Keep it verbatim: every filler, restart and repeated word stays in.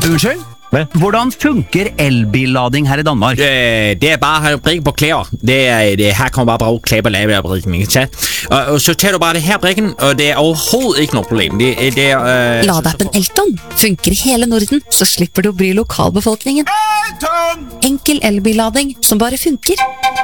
Unnskyld? Hvordan funker elbillading her i Danmark? Øh, det er bare at brikke på klæder. Det er, det, her kommer bare bruge klæder på lave brikken, ikke sant? Og, og så tager du bare det her brikken, og det er overhovedet ikke noe problem. Det, det er... Øh, Ladeappen Elton funker i hele Norden, så slipper du å bry lokalbefolkningen. Enkel elbillading som bare funker.